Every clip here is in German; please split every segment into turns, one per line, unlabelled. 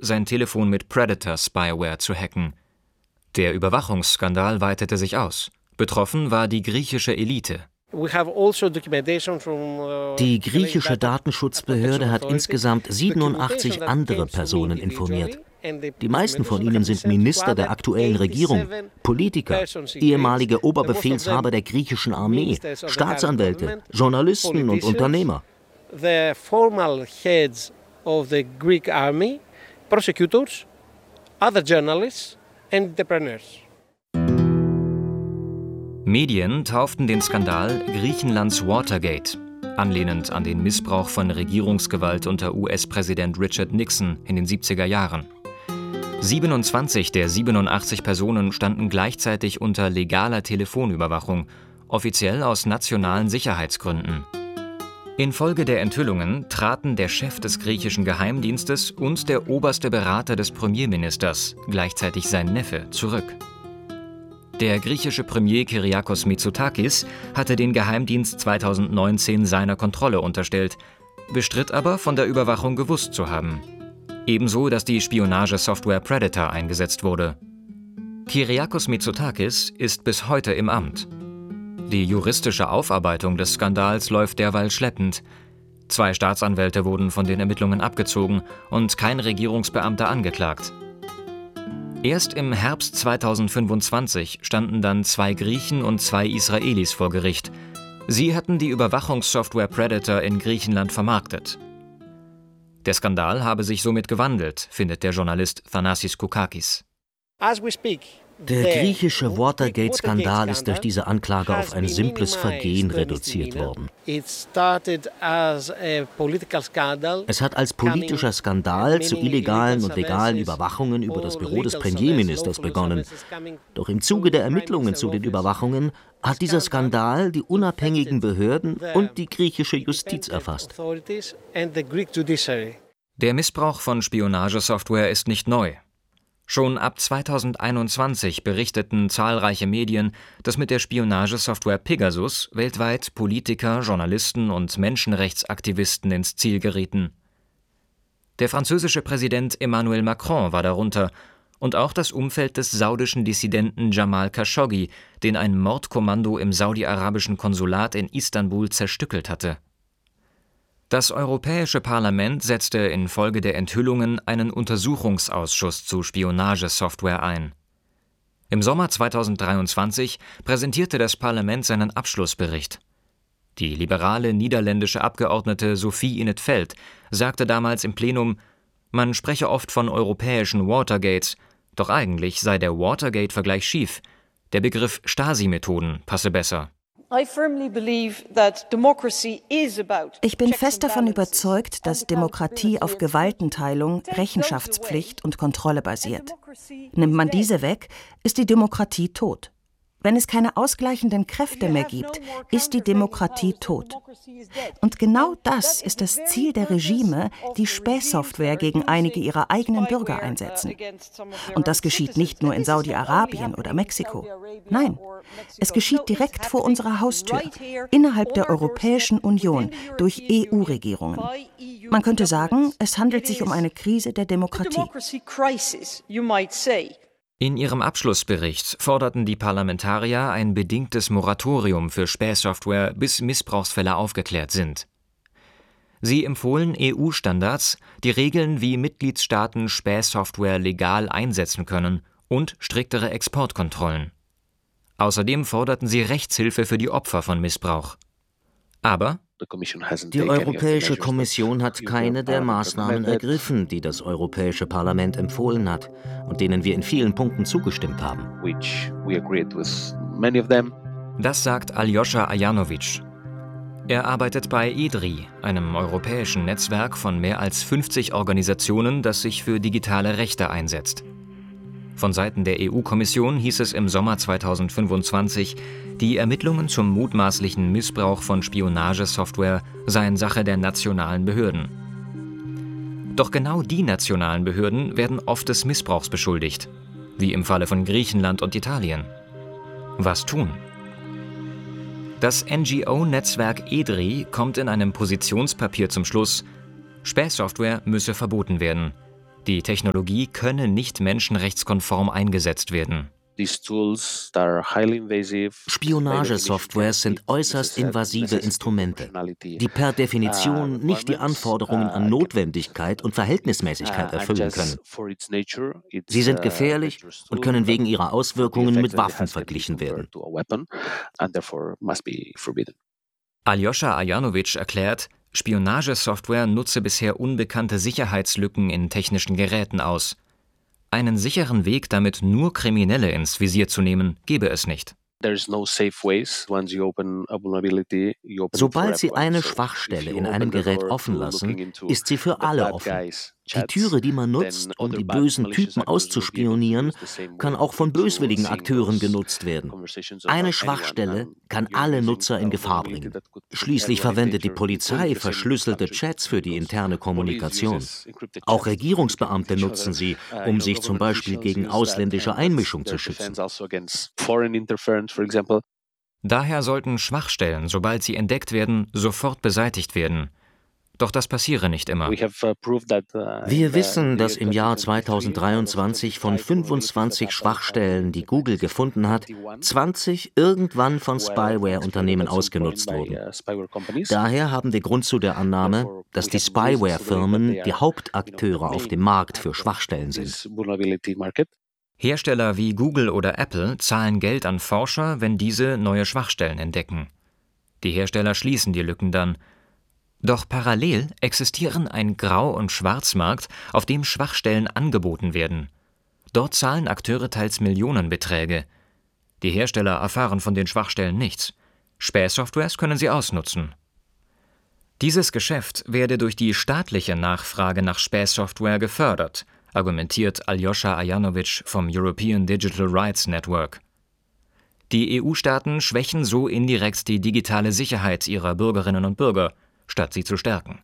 sein Telefon mit Predator-Spyware zu hacken. Der Überwachungsskandal weitete sich aus. Betroffen war die griechische Elite.
Die griechische Datenschutzbehörde hat insgesamt 87 andere Personen informiert. Die meisten von ihnen sind Minister der aktuellen Regierung, Politiker, ehemalige Oberbefehlshaber der griechischen Armee, Staatsanwälte, Journalisten und Unternehmer.
The formal heads of the Greek army, prosecutors, other journalists and entrepreneurs.
Medien tauften den Skandal Griechenlands Watergate, anlehnend an den Missbrauch von Regierungsgewalt unter US-Präsident Richard Nixon in den 70er Jahren. 27 der 87 Personen standen gleichzeitig unter legaler Telefonüberwachung, offiziell aus nationalen Sicherheitsgründen. Infolge der Enthüllungen traten der Chef des griechischen Geheimdienstes und der oberste Berater des Premierministers, gleichzeitig sein Neffe, zurück. Der griechische Premier Kyriakos Mitsotakis hatte den Geheimdienst 2019 seiner Kontrolle unterstellt, bestritt aber, von der Überwachung gewusst zu haben. Ebenso, dass die Spionagesoftware Predator eingesetzt wurde. Kyriakos Mitsotakis ist bis heute im Amt. Die juristische Aufarbeitung des Skandals läuft derweil schleppend. 2 Staatsanwälte wurden von den Ermittlungen abgezogen und kein Regierungsbeamter angeklagt. Erst im Herbst 2025 standen dann 2 Griechen und 2 Israelis vor Gericht. Sie hatten die Überwachungssoftware Predator in Griechenland vermarktet. Der Skandal habe sich somit gewandelt, findet der Journalist Thanassis Koukakis.
Der griechische Watergate-Skandal ist durch diese Anklage auf ein simples Vergehen reduziert worden. Es hat als politischer Skandal zu illegalen und legalen Überwachungen über das Büro des Premierministers begonnen. Doch im Zuge der Ermittlungen zu den Überwachungen hat dieser Skandal die unabhängigen Behörden und die griechische Justiz erfasst.
Der Missbrauch von Spionagesoftware ist nicht neu. Schon ab 2021 berichteten zahlreiche Medien, dass mit der Spionagesoftware Pegasus weltweit Politiker, Journalisten und Menschenrechtsaktivisten ins Ziel gerieten. Der französische Präsident Emmanuel Macron war darunter und auch das Umfeld des saudischen Dissidenten Jamal Khashoggi, den ein Mordkommando im saudi-arabischen Konsulat in Istanbul zerstückelt hatte. Das Europäische Parlament setzte infolge der Enthüllungen einen Untersuchungsausschuss zu Spionagesoftware ein. Im Sommer 2023 präsentierte das Parlament seinen Abschlussbericht. Die liberale niederländische Abgeordnete Sophie in 't Veld sagte damals im Plenum, man spreche oft von europäischen Watergates, doch eigentlich sei der Watergate-Vergleich schief. Der Begriff Stasi-Methoden passe besser.
Ich bin fest davon überzeugt, dass Demokratie auf Gewaltenteilung, Rechenschaftspflicht und Kontrolle basiert. Nimmt man diese weg, ist die Demokratie tot. Wenn es keine ausgleichenden Kräfte mehr gibt, ist die Demokratie tot. Und genau das ist das Ziel der Regime, die Spähsoftware gegen einige ihrer eigenen Bürger einsetzen. Und das geschieht nicht nur in Saudi-Arabien oder Mexiko. Nein, es geschieht direkt vor unserer Haustür, innerhalb der Europäischen Union, durch EU-Regierungen. Man könnte sagen, es handelt sich um eine Krise der Demokratie.
In ihrem Abschlussbericht forderten die Parlamentarier ein bedingtes Moratorium für Spähsoftware, bis Missbrauchsfälle aufgeklärt sind. Sie empfohlen EU-Standards, die regeln, wie Mitgliedstaaten Spähsoftware legal einsetzen können, und striktere Exportkontrollen. Außerdem forderten sie Rechtshilfe für die Opfer von Missbrauch. Aber
die Europäische Kommission hat keine der Maßnahmen ergriffen, die das Europäische Parlament empfohlen hat und denen wir in vielen Punkten zugestimmt haben.
Das sagt Aljoscha Ajanovic. Er arbeitet bei EDRI, einem europäischen Netzwerk von mehr als 50 Organisationen, das sich für digitale Rechte einsetzt. Von Seiten der EU-Kommission hieß es im Sommer 2025, die Ermittlungen zum mutmaßlichen Missbrauch von Spionagesoftware seien Sache der nationalen Behörden. Doch genau die nationalen Behörden werden oft des Missbrauchs beschuldigt, wie im Falle von Griechenland und Italien. Was tun? Das NGO-Netzwerk EDRI kommt in einem Positionspapier zum Schluss, Spähsoftware müsse verboten werden. Die Technologie könne nicht menschenrechtskonform eingesetzt werden.
Spionagesoftwares sind äußerst invasive Instrumente, die per Definition nicht die Anforderungen an Notwendigkeit und Verhältnismäßigkeit erfüllen können. Sie sind gefährlich und können wegen ihrer Auswirkungen mit Waffen verglichen werden.
Aljoscha Ajanovic erklärt, Spionagesoftware nutze bisher unbekannte Sicherheitslücken in technischen Geräten aus. Einen sicheren Weg, damit nur Kriminelle ins Visier zu nehmen, gebe es nicht.
Sobald Sie eine Schwachstelle in einem Gerät offen lassen, ist sie für alle offen. Die Türe, die man nutzt, um die bösen Typen auszuspionieren, kann auch von böswilligen Akteuren genutzt werden. Eine Schwachstelle kann alle Nutzer in Gefahr bringen. Schließlich verwendet die Polizei verschlüsselte Chats für die interne Kommunikation. Auch Regierungsbeamte nutzen sie, um sich zum Beispiel gegen ausländische Einmischung zu schützen.
Daher sollten Schwachstellen, sobald sie entdeckt werden, sofort beseitigt werden. Doch das passiere nicht immer.
Wir wissen, dass im Jahr 2023 von 25 Schwachstellen, die Google gefunden hat, 20 irgendwann von Spyware-Unternehmen ausgenutzt wurden. Daher haben wir Grund zu der Annahme, dass die Spyware-Firmen die Hauptakteure auf dem Markt für Schwachstellen sind.
Hersteller wie Google oder Apple zahlen Geld an Forscher, wenn diese neue Schwachstellen entdecken. Die Hersteller schließen die Lücken dann. Doch parallel existieren ein Grau- und Schwarzmarkt, auf dem Schwachstellen angeboten werden. Dort zahlen Akteure teils Millionenbeträge. Die Hersteller erfahren von den Schwachstellen nichts. Spähsoftwares können sie ausnutzen. Dieses Geschäft werde durch die staatliche Nachfrage nach Spähsoftware gefördert, argumentiert Aljoscha Ajanovic vom European Digital Rights Network. Die EU-Staaten schwächen so indirekt die digitale Sicherheit ihrer Bürgerinnen und Bürger, statt sie zu stärken.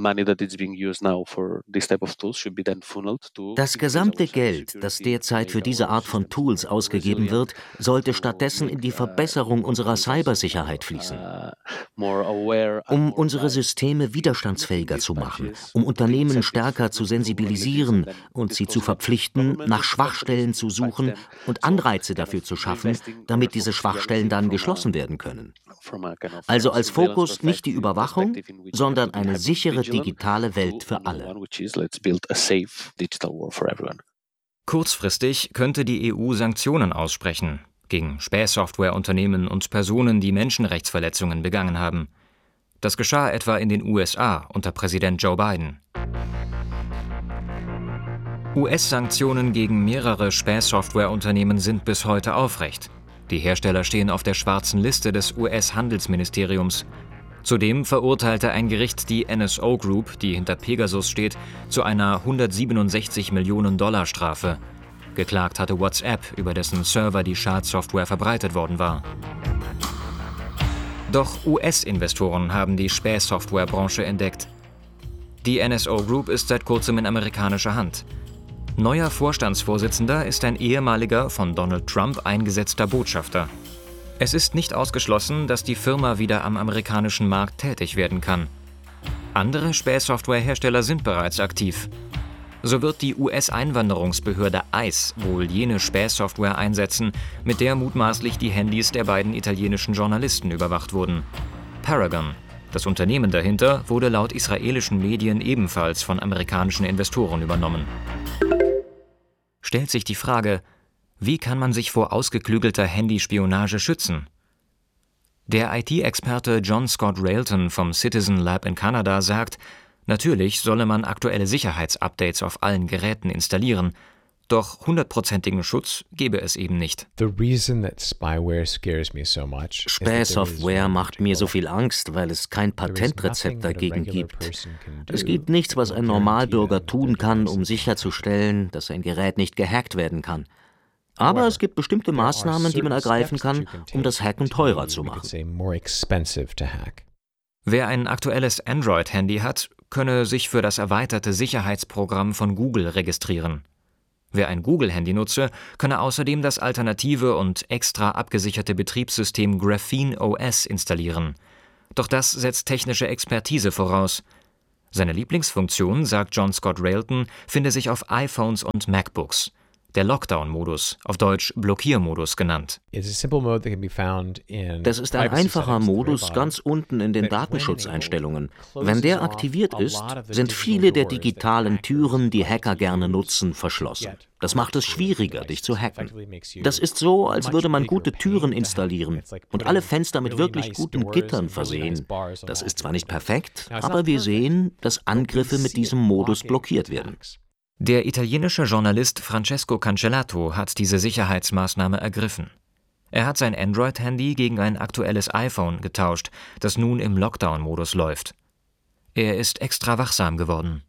Das gesamte Geld, das derzeit für diese Art von Tools ausgegeben wird, sollte stattdessen in die Verbesserung unserer Cybersicherheit fließen. Um unsere Systeme widerstandsfähiger zu machen, um Unternehmen stärker zu sensibilisieren und sie zu verpflichten, nach Schwachstellen zu suchen und Anreize dafür zu schaffen, damit diese Schwachstellen dann geschlossen werden können. Also als Fokus nicht die Überwachung, sondern eine sichere digitale Welt für alle.
Kurzfristig könnte die EU Sanktionen aussprechen gegen Spähsoftwareunternehmen und Personen, die Menschenrechtsverletzungen begangen haben. Das geschah etwa in den USA unter Präsident Joe Biden. US-Sanktionen gegen mehrere Spähsoftwareunternehmen sind bis heute aufrecht. Die Hersteller stehen auf der schwarzen Liste des US-Handelsministeriums. Zudem verurteilte ein Gericht die NSO Group, die hinter Pegasus steht, zu einer 167 Millionen $ Strafe. Geklagt hatte WhatsApp, über dessen Server die Schadsoftware verbreitet worden war. Doch US-Investoren haben die Spähsoftwarebranche entdeckt. Die NSO Group ist seit kurzem in amerikanischer Hand. Neuer Vorstandsvorsitzender ist ein ehemaliger von Donald Trump eingesetzter Botschafter. Es ist nicht ausgeschlossen, dass die Firma wieder am amerikanischen Markt tätig werden kann. Andere Spähsoftwarehersteller sind bereits aktiv. So wird die US-Einwanderungsbehörde ICE wohl jene Spähsoftware einsetzen, mit der mutmaßlich die Handys der beiden italienischen Journalisten überwacht wurden. Paragon, das Unternehmen dahinter, wurde laut israelischen Medien ebenfalls von amerikanischen Investoren übernommen. Stellt sich die Frage, wie kann man sich vor ausgeklügelter Handyspionage schützen? Der IT-Experte John Scott Railton vom Citizen Lab in Kanada sagt, natürlich solle man aktuelle Sicherheitsupdates auf allen Geräten installieren, doch 100%igen Schutz gebe es eben nicht.
Spähsoftware macht mir so viel Angst, weil es kein Patentrezept dagegen gibt. Es gibt nichts, was ein Normalbürger tun kann, um sicherzustellen, dass ein Gerät nicht gehackt werden kann. Aber es gibt bestimmte Maßnahmen, die man ergreifen kann, um das Hacken teurer zu machen.
Wer ein aktuelles Android-Handy hat, könne sich für das erweiterte Sicherheitsprogramm von Google registrieren. Wer ein Google-Handy nutze, könne außerdem das alternative und extra abgesicherte Betriebssystem Graphene OS installieren. Doch das setzt technische Expertise voraus. Seine Lieblingsfunktion, sagt John Scott Railton, finde sich auf iPhones und MacBooks. Der Lockdown-Modus, auf Deutsch Blockiermodus genannt.
Das ist ein einfacher Modus ganz unten in den Datenschutzeinstellungen. Wenn der aktiviert ist, sind viele der digitalen Türen, die Hacker gerne nutzen, verschlossen. Das macht es schwieriger, dich zu hacken. Das ist so, als würde man gute Türen installieren und alle Fenster mit wirklich guten Gittern versehen. Das ist zwar nicht perfekt, aber wir sehen, dass Angriffe mit diesem Modus blockiert werden.
Der italienische Journalist Francesco Cancellato hat diese Sicherheitsmaßnahme ergriffen. Er hat sein Android-Handy gegen ein aktuelles iPhone getauscht, das nun im Lockdown-Modus läuft. Er ist extra wachsam geworden.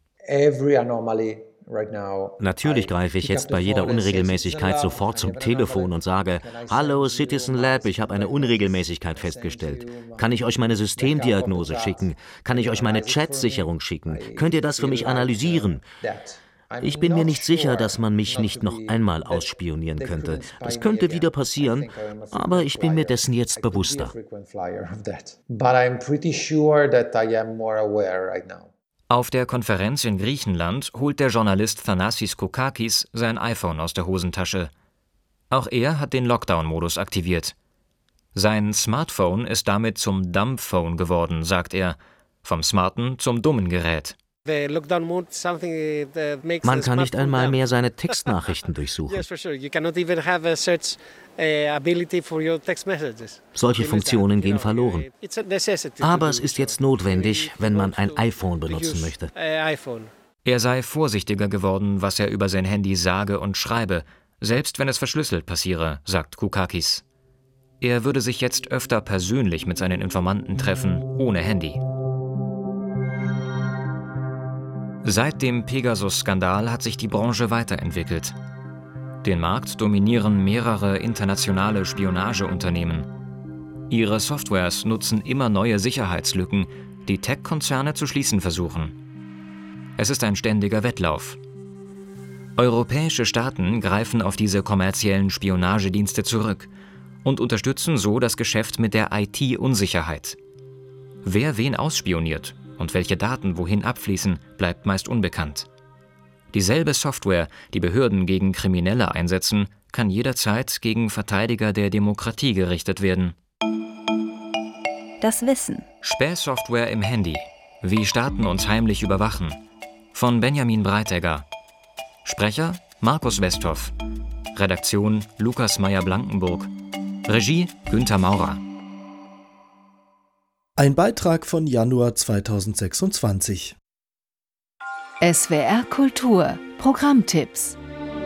Natürlich greife ich jetzt bei jeder Unregelmäßigkeit sofort zum Telefon und sage: Hallo Citizen Lab, ich habe eine Unregelmäßigkeit festgestellt. Kann ich euch meine Systemdiagnose schicken? Kann ich euch meine Chat-Sicherung schicken? Könnt ihr das für mich analysieren? Ich bin mir nicht sicher, dass man mich nicht noch einmal ausspionieren könnte. Das könnte wieder passieren, aber ich bin mir dessen jetzt bewusster.
Auf der Konferenz in Griechenland holt der Journalist Thanassis Koukakis sein iPhone aus der Hosentasche. Auch er hat den Lockdown-Modus aktiviert. Sein Smartphone ist damit zum Dumbphone geworden, sagt er. Vom smarten zum dummen Gerät.
Man kann nicht einmal mehr seine Textnachrichten durchsuchen. Solche Funktionen gehen verloren. Aber es ist jetzt notwendig, wenn man ein iPhone benutzen möchte.
Er sei vorsichtiger geworden, was er über sein Handy sage und schreibe, selbst wenn es verschlüsselt passiere, sagt Koukakis. Er würde sich jetzt öfter persönlich mit seinen Informanten treffen, ohne Handy. Seit dem Pegasus-Skandal hat sich die Branche weiterentwickelt. Den Markt dominieren mehrere internationale Spionageunternehmen. Ihre Softwares nutzen immer neue Sicherheitslücken, die Tech-Konzerne zu schließen versuchen. Es ist ein ständiger Wettlauf. Europäische Staaten greifen auf diese kommerziellen Spionagedienste zurück und unterstützen so das Geschäft mit der IT-Unsicherheit. Wer wen ausspioniert und welche Daten wohin abfließen, bleibt meist unbekannt. Dieselbe Software, die Behörden gegen Kriminelle einsetzen, kann jederzeit gegen Verteidiger der Demokratie gerichtet werden.
Das Wissen.
Spähsoftware im Handy. Wie Staaten uns heimlich überwachen. Von Benjamin Breitegger. Sprecher Markus Westhoff. Redaktion Lukas Meyer-Blankenburg. Regie Günther Maurer.
Ein Beitrag von Januar 2026.
SWR Kultur Programmtipps.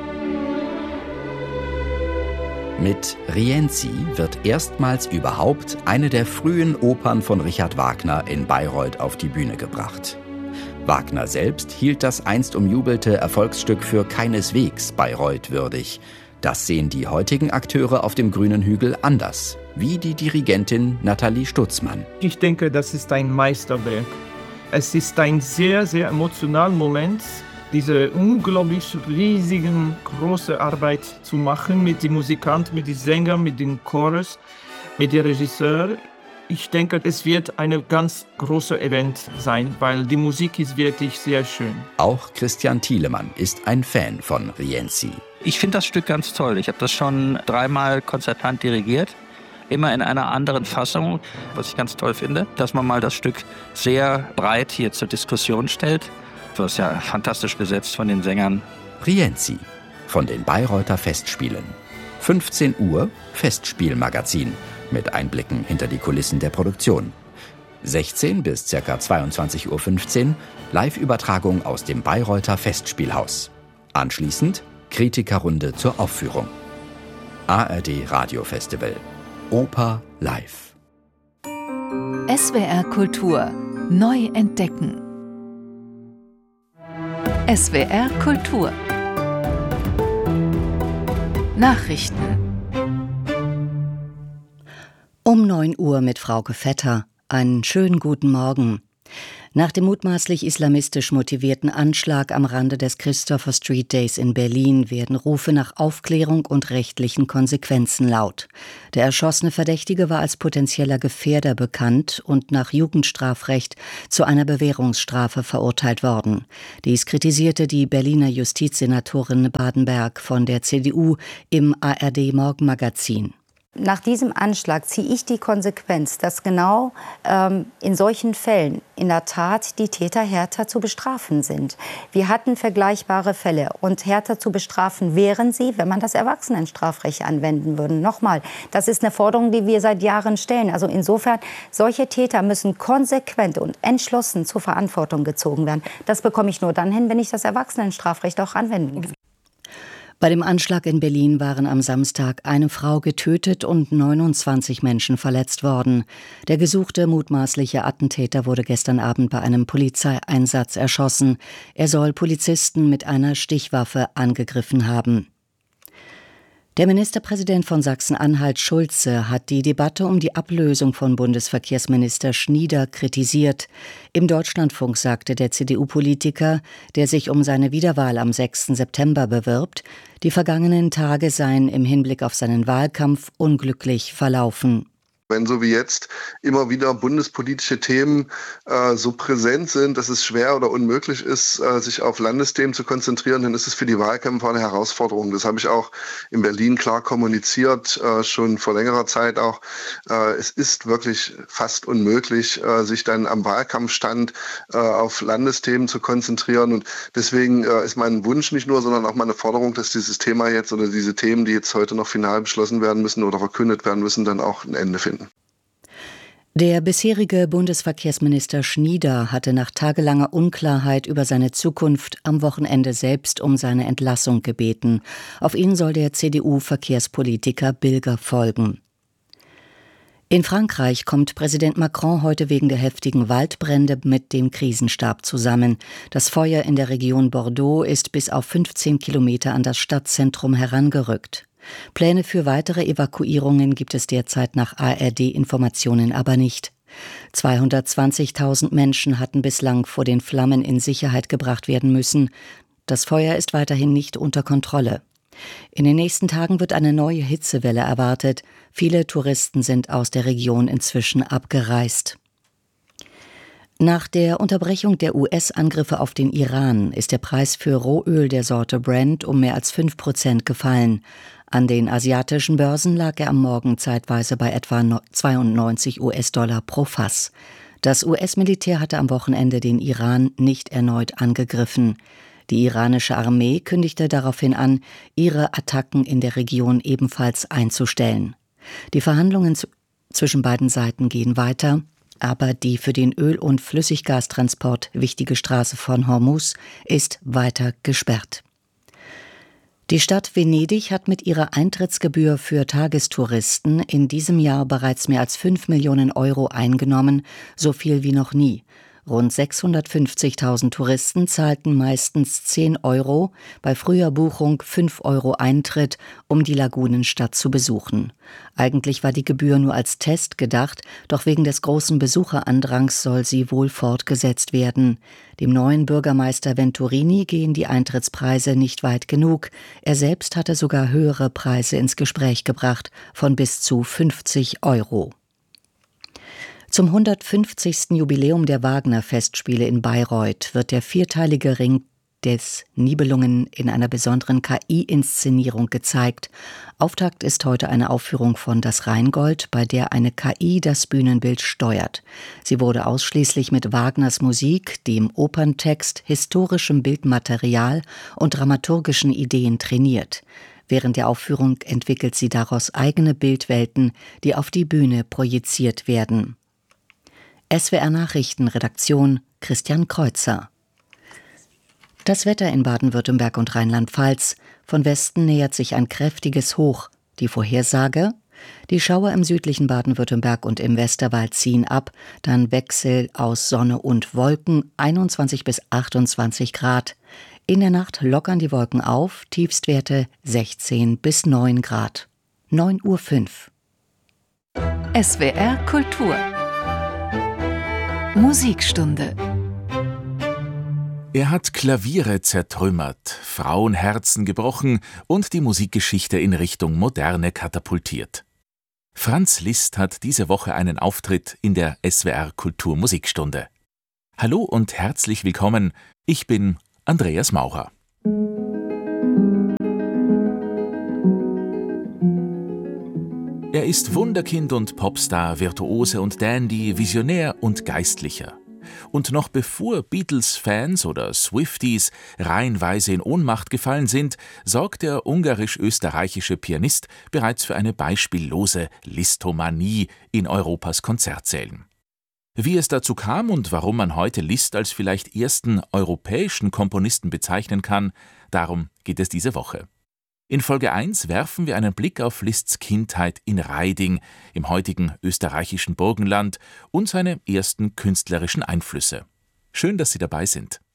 Mit Rienzi wird erstmals überhaupt eine der frühen Opern von Richard Wagner in Bayreuth auf die Bühne gebracht. Wagner selbst hielt das einst umjubelte Erfolgsstück für keineswegs Bayreuth würdig. Das sehen die heutigen Akteure auf dem grünen Hügel anders, wie die Dirigentin Nathalie Stutzmann.
Ich denke, das ist ein Meisterwerk. Es ist ein sehr, sehr emotionaler Moment, diese unglaublich riesigen, große Arbeit zu machen mit den Musikanten, mit den Sängern, mit dem Chorus, mit dem Regisseur. Ich denke, es wird ein ganz großes Event sein, weil die Musik ist wirklich sehr schön.
Auch Christian Thielemann ist ein Fan von Rienzi.
Ich finde das Stück ganz toll. Ich habe das schon 3-mal konzertant dirigiert. Immer in einer anderen Fassung, was ich ganz toll finde, dass man mal das Stück sehr breit hier zur Diskussion stellt. Das ist ja fantastisch besetzt von den Sängern.
Rienzi von den Bayreuther Festspielen. 15 Uhr Festspielmagazin mit Einblicken hinter die Kulissen der Produktion. 16 bis ca. 22:15 Uhr Live-Übertragung aus dem Bayreuther Festspielhaus. Anschließend Kritikerrunde zur Aufführung. ARD Radiofestival. Oper live.
SWR Kultur neu entdecken. SWR Kultur. Nachrichten.
Um 9 Uhr mit Frauke Vetter. Einen schönen guten Morgen.
Nach dem mutmaßlich islamistisch motivierten Anschlag am Rande des Christopher Street Days in Berlin werden Rufe nach Aufklärung und rechtlichen Konsequenzen laut. Der erschossene Verdächtige war als potenzieller Gefährder bekannt und nach Jugendstrafrecht zu einer Bewährungsstrafe verurteilt worden. Dies kritisierte die Berliner Justizsenatorin Badenberg von der CDU im ARD-Morgenmagazin.
Nach diesem Anschlag ziehe ich die Konsequenz, dass genau in solchen Fällen in der Tat die Täter härter zu bestrafen sind. Wir hatten vergleichbare Fälle und härter zu bestrafen wären sie, wenn man das Erwachsenenstrafrecht anwenden würde. Nochmal, das ist eine Forderung, die wir seit Jahren stellen. Also insofern, solche Täter müssen konsequent und entschlossen zur Verantwortung gezogen werden. Das bekomme ich nur dann hin, wenn ich das Erwachsenenstrafrecht auch anwenden kann.
Bei dem Anschlag in Berlin waren am Samstag eine Frau getötet und 29 Menschen verletzt worden. Der gesuchte mutmaßliche Attentäter wurde gestern Abend bei einem Polizeieinsatz erschossen. Er soll Polizisten mit einer Stichwaffe angegriffen haben. Der Ministerpräsident von Sachsen-Anhalt, Schulze, hat die Debatte um die Ablösung von Bundesverkehrsminister Schnieder kritisiert. Im Deutschlandfunk sagte der CDU-Politiker, der sich um seine Wiederwahl am 6. September bewirbt, die vergangenen Tage seien im Hinblick auf seinen Wahlkampf unglücklich verlaufen.
Wenn so wie jetzt immer wieder bundespolitische Themen so präsent sind, dass es schwer oder unmöglich ist, sich auf Landesthemen zu konzentrieren, dann ist es für die Wahlkämpfer eine Herausforderung. Das habe ich auch in Berlin klar kommuniziert, schon vor längerer Zeit auch. Es ist wirklich fast unmöglich, sich dann am Wahlkampfstand auf Landesthemen zu konzentrieren. Und deswegen ist mein Wunsch nicht nur, sondern auch meine Forderung, dass dieses Thema jetzt oder diese Themen, die jetzt heute noch final beschlossen werden müssen oder verkündet werden müssen, dann auch ein Ende finden.
Der bisherige Bundesverkehrsminister Schnieder hatte nach tagelanger Unklarheit über seine Zukunft am Wochenende selbst um seine Entlassung gebeten. Auf ihn soll der CDU-Verkehrspolitiker Bilger folgen. In Frankreich kommt Präsident Macron heute wegen der heftigen Waldbrände mit dem Krisenstab zusammen. Das Feuer in der Region Bordeaux ist bis auf 15 Kilometer an das Stadtzentrum herangerückt. Pläne für weitere Evakuierungen gibt es derzeit nach ARD-Informationen aber nicht. 220.000 Menschen hatten bislang vor den Flammen in Sicherheit gebracht werden müssen. Das Feuer ist weiterhin nicht unter Kontrolle. In den nächsten Tagen wird eine neue Hitzewelle erwartet. Viele Touristen sind aus der Region inzwischen abgereist. Nach der Unterbrechung der US-Angriffe auf den Iran ist der Preis für Rohöl der Sorte Brent um mehr als 5% gefallen. An den asiatischen Börsen lag er am Morgen zeitweise bei etwa 92 US-Dollar pro Fass. Das US-Militär hatte am Wochenende den Iran nicht erneut angegriffen. Die iranische Armee kündigte daraufhin an, ihre Attacken in der Region ebenfalls einzustellen. Die Verhandlungen zwischen beiden Seiten gehen weiter, aber die für den Öl- und Flüssiggastransport wichtige Straße von Hormuz ist weiter gesperrt. Die Stadt Venedig hat mit ihrer Eintrittsgebühr für Tagestouristen in diesem Jahr bereits mehr als 5 Millionen Euro eingenommen, so viel wie noch nie. Rund 650.000 Touristen zahlten meistens 10 Euro, bei früher Buchung 5 Euro Eintritt, um die Lagunenstadt zu besuchen. Eigentlich war die Gebühr nur als Test gedacht, doch wegen des großen Besucherandrangs soll sie wohl fortgesetzt werden. Dem neuen Bürgermeister Venturini gehen die Eintrittspreise nicht weit genug. Er selbst hatte sogar höhere Preise ins Gespräch gebracht, von bis zu 50 Euro. Zum 150. Jubiläum der Wagner-Festspiele in Bayreuth wird der vierteilige Ring des Nibelungen in einer besonderen KI-Inszenierung gezeigt. Auftakt ist heute eine Aufführung von Das Rheingold, bei der eine KI das Bühnenbild steuert. Sie wurde ausschließlich mit Wagners Musik, dem Operntext, historischem Bildmaterial und dramaturgischen Ideen trainiert. Während der Aufführung entwickelt sie daraus eigene Bildwelten, die auf die Bühne projiziert werden. SWR Nachrichten, Redaktion Christian Kreuzer. Das Wetter in Baden-Württemberg und Rheinland-Pfalz. Von Westen nähert sich ein kräftiges Hoch. Die Vorhersage: Die Schauer im südlichen Baden-Württemberg und im Westerwald ziehen ab, dann Wechsel aus Sonne und Wolken, 21 bis 28 Grad. In der Nacht lockern die Wolken auf, Tiefstwerte 16 bis 9 Grad. 9:05 Uhr.
SWR Kultur. Musikstunde.
Er hat Klaviere zertrümmert, Frauenherzen gebrochen und die Musikgeschichte in Richtung Moderne katapultiert. Franz Liszt hat diese Woche einen Auftritt in der SWR Kultur Musikstunde. Hallo und herzlich willkommen, ich bin Andreas Maurer. Er ist Wunderkind und Popstar, Virtuose und Dandy, Visionär und Geistlicher. Und noch bevor Beatles-Fans oder Swifties reihenweise in Ohnmacht gefallen sind, sorgt der ungarisch-österreichische Pianist bereits für eine beispiellose Listomanie in Europas Konzertsälen. Wie es dazu kam und warum man heute Liszt als vielleicht ersten europäischen Komponisten bezeichnen kann, darum geht es diese Woche. In Folge 1 werfen wir einen Blick auf Liszts Kindheit in Raiding, im heutigen österreichischen Burgenland, und seine ersten künstlerischen Einflüsse. Schön, dass Sie dabei sind.